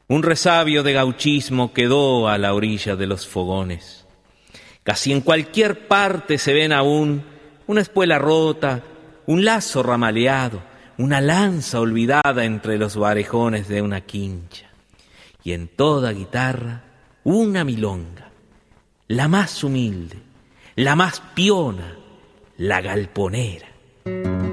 Un resabio de gauchismo quedó a la orilla de los fogones. Casi en cualquier parte se ven aún una espuela rota, un lazo ramaleado, una lanza olvidada entre los varejones de una quincha. Y en toda guitarra una milonga, la más humilde, la más piona, la galponera.